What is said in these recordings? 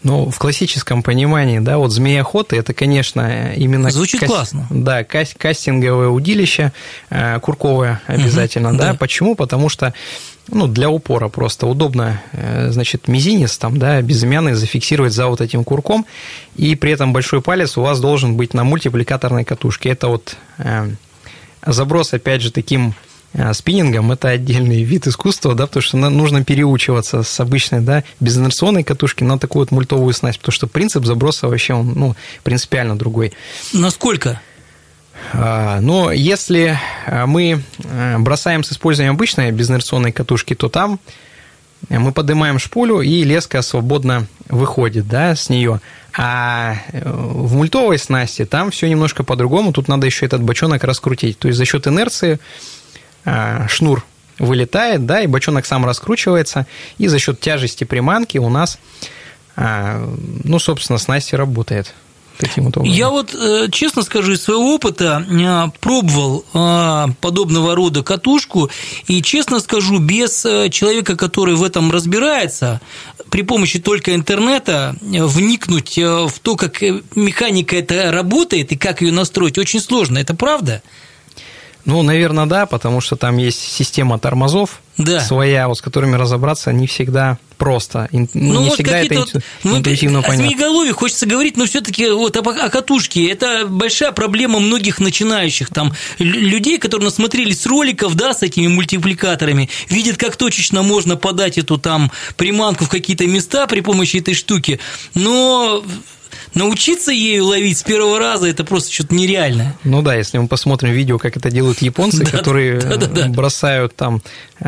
Ну, в классическом понимании, да, вот змееохота – это, конечно, именно… Звучит классно. Да, кастинговое удилище, курковое обязательно, да. Почему? Потому что, ну, для упора просто удобно, значит, мизинец там, да, безымянный зафиксировать за вот этим курком, и при этом большой палец у вас должен быть на мультипликаторной катушке. Это вот заброс, опять же, таким… спиннингом – это отдельный вид искусства, да, потому что нужно переучиваться с обычной, да, безинерционной катушки на такую вот мультовую снасть, потому что принцип заброса вообще, он, ну, принципиально другой. Насколько? Но если мы бросаем с использованием обычной безинерционной катушки, то там мы поднимаем шпулю, и леска свободно выходит, да, с нее. А в мультовой снасти там все немножко по-другому, тут надо еще этот бочонок раскрутить. То есть за счет инерции шнур вылетает, да, и бочонок сам раскручивается, и за счет тяжести приманки у нас, ну, собственно, снасть работает таким вот образом. Я вот, честно скажу, из своего опыта пробовал подобного рода катушку, и, честно скажу, без человека, который в этом разбирается, при помощи только интернета вникнуть в то, как механика это работает и как ее настроить, очень сложно. Это правда? Ну, наверное, да, потому что там есть система тормозов своя, вот, с которыми разобраться не всегда просто. Ну, не всегда это интуитивно понятно. О змееголовье хочется говорить, но все-таки вот о катушке. Это большая проблема многих начинающих там людей, которые насмотрелись роликов, да, с этими мультипликаторами, видят, как точечно можно подать эту там приманку в какие-то места при помощи этой штуки, но… научиться ею ловить с первого раза – это просто что-то нереальное. Ну да, если мы посмотрим видео, как это делают японцы, которые бросают там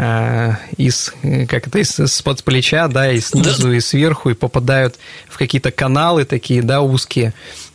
из-под плеча, да, и снизу, и сверху, и попадают в какие-то каналы такие, да, узкие,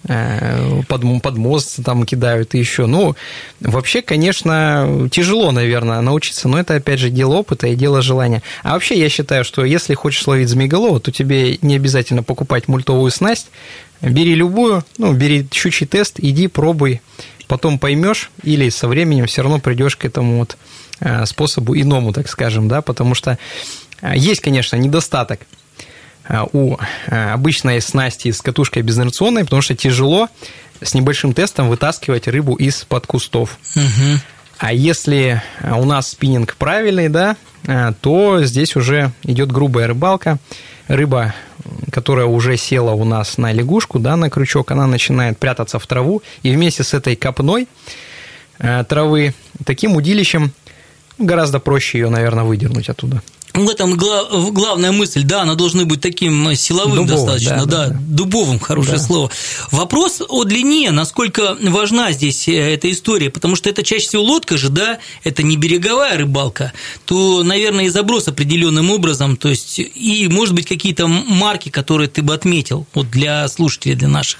под мост там кидают и еще. Ну, вообще, конечно, тяжело, наверное, научиться, но это, опять же, дело опыта и дело желания. А вообще, я считаю, что если хочешь ловить змееголова, то тебе не обязательно покупать мультовую снасть, бери любую, ну, бери щучий тест, иди, пробуй, потом поймешь, или со временем все равно придешь к этому вот способу иному, так скажем, да, потому что есть, конечно, недостаток у обычной снасти с катушкой безинерционной, потому что тяжело с небольшим тестом вытаскивать рыбу из-под кустов. Угу. А если у нас спиннинг правильный, да, то здесь уже идет грубая рыбалка. Рыба, которая уже села у нас на лягушку, да, на крючок, она начинает прятаться в траву, и вместе с этой копной травы таким удилищем гораздо проще ее, наверное, выдернуть оттуда. В этом главная мысль, да, она должна быть таким силовым дубовым, достаточно, да, дубовым, хорошее слово. Вопрос о длине, насколько важна здесь эта история, потому что это чаще всего лодка же, да, это не береговая рыбалка, то, наверное, и заброс определенным образом, то есть, и, может быть, какие-то марки, которые ты бы отметил, вот для слушателей, для наших.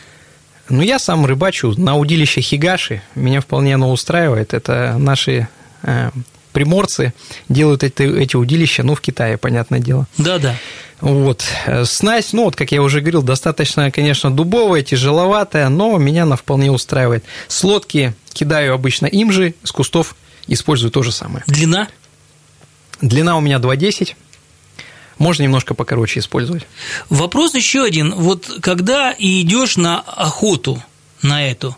Ну, я сам рыбачу на удилище Хигаши, меня вполне оно устраивает, это наши… приморцы делают эти удилища, ну, в Китае, понятное дело. Да-да. Вот. Снасть, ну, вот, как я уже говорил, достаточно, конечно, дубовая, тяжеловатая, но меня она вполне устраивает. С лодки кидаю обычно им же, с кустов использую то же самое. Длина? Длина у меня 2,10. Можно немножко покороче использовать. Вопрос еще один. Вот когда идешь на охоту на эту,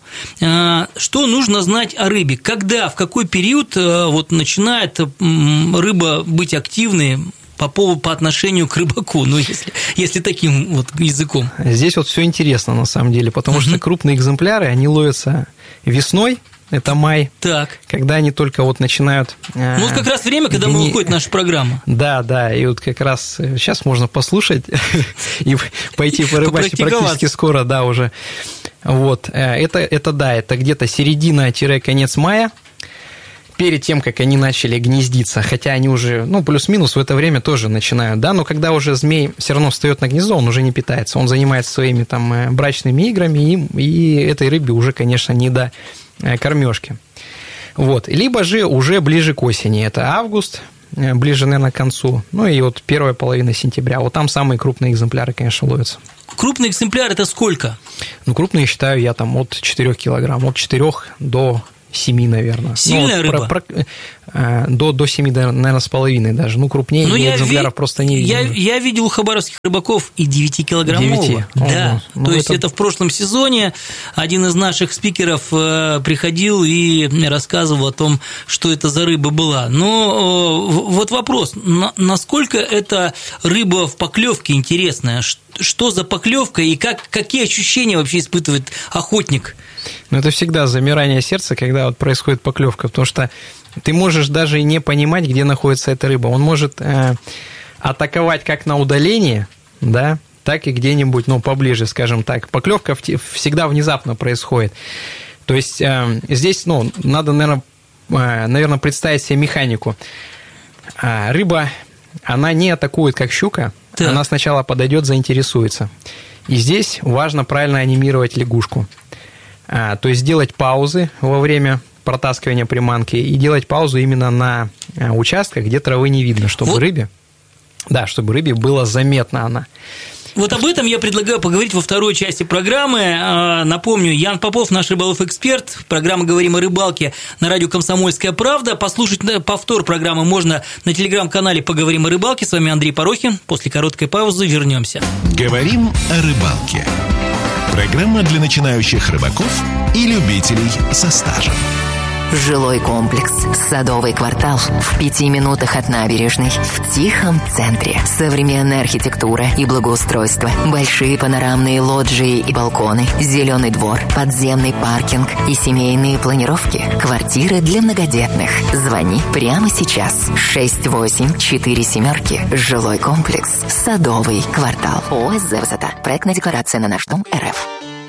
что нужно знать о рыбе? Когда, в какой период вот начинает рыба быть активной по отношению к рыбаку, ну, если таким вот языком? Здесь вот все интересно, на самом деле, потому что крупные экземпляры, они ловятся весной, это май, когда они только вот начинают… Ну, вот как раз время, когда мы выходит наша программа. Да, и вот как раз сейчас можно послушать и пойти порыбачить практически скоро, да, уже. Вот, это где-то середина-конец мая, перед тем, как они начали гнездиться, хотя они уже, ну, плюс-минус в это время тоже начинают, да, но когда уже змей все равно встает на гнездо, он уже не питается, он занимается своими там брачными играми, и этой рыбе уже, конечно, не до кормежки. Вот, либо же уже ближе к осени, это август, ближе, наверное, к концу, ну, и вот первая половина сентября, вот там самые крупные экземпляры, конечно, ловятся. Крупный экземпляр – это сколько? Ну, крупные считаю я там от 4 килограмм, от 4 до 7, наверное. Сильная рыба? До 7, наверное, с половиной даже. Ну, крупнее экземпляров просто не видел. Я видел у хабаровских рыбаков и 9-килограммового. Да, то есть это в прошлом сезоне один из наших спикеров приходил и рассказывал о том, что это за рыба была. Но вот вопрос, насколько эта рыба в поклевке интересная? Что за поклевка и какие ощущения вообще испытывает охотник? Ну, это всегда замирание сердца, когда вот происходит поклевка, потому что ты можешь даже и не понимать, где находится эта рыба. Он может атаковать как на удалении, да, так и где-нибудь, поближе, скажем так. Поклевка всегда внезапно происходит. То есть здесь, надо, наверное, представить себе механику. Рыба, она не атакует, как щука, она сначала подойдет, заинтересуется. И здесь важно правильно анимировать лягушку. То есть делать паузы во время протаскивания приманки и делать паузу именно на участках, где травы не видно, чтобы рыбе было заметно она. Вот об этом я предлагаю поговорить во второй части программы. Напомню, Ян Попов, наш рыболов-эксперт. Программа «Говорим о рыбалке» на радио «Комсомольская правда». Послушать повтор программы можно на телеграм-канале «Поговорим о рыбалке». С вами Андрей Порохин. После короткой паузы вернемся. «Говорим о рыбалке». Программа для начинающих рыбаков и любителей со стажем. Жилой комплекс «Садовый квартал» в 5 минутах от набережной, в тихом центре. Современная архитектура и благоустройство, большие панорамные лоджии и балконы, зеленый двор, подземный паркинг и семейные планировки. Квартиры для многодетных. Звони прямо сейчас. 6847. Жилой комплекс «Садовый квартал». ОСЗ «Высота». Проектная декларация на наш дом РФ.